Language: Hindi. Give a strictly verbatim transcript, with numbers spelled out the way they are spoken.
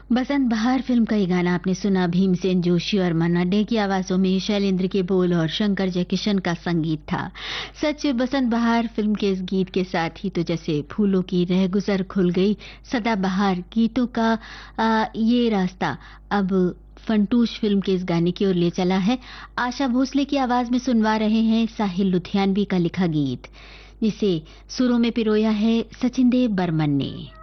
बसंत बहार फिल्म का ये गाना आपने सुना। भीमसेन जोशी और मन्ना डे की आवाजों में शैलेंद्र के बोल और शंकर जयकिशन का संगीत था। सच बसंत बहार फिल्म के इस गीत के साथ ही तो जैसे फूलों की रहगुजर खुल गई, सदाबहार गीतों का आ, ये रास्ता अब फंटूश फिल्म के इस गाने की ओर ले चला है। आशा भोसले की आवाज में सुनवा रहे हैं साहिल लुधियानवी का लिखा गीत, जिसे सुरों में पिरोया है सचिन देव बर्मन ने।